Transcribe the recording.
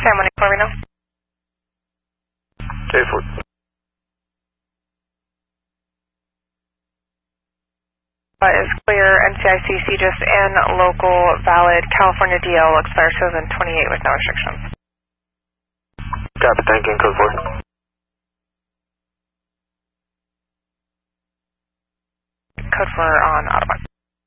Sam 184 Reno. J4. Is clear, NCIC, CGIS, and local valid. California DL expires 2028 with no restrictions. Copy, thank you, and code 4. Code 4 on Audubon.